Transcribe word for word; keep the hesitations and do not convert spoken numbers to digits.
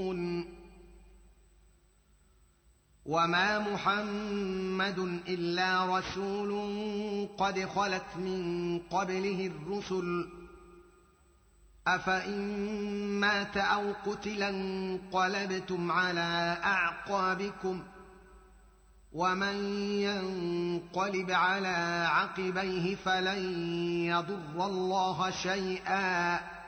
وما محمد إلا رسول قد خلت من قبله الرسل أفإن مات أو قتل انقلبتم على أعقابكم ومن ينقلب على عقبيه فلن يضر الله شيئا